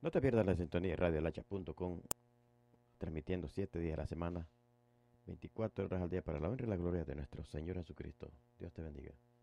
No te pierdas la sintonía de radiolacha.com, transmitiendo 7 días a la semana, 24 horas al día para la honra y la gloria de nuestro Señor Jesucristo. Dios te bendiga.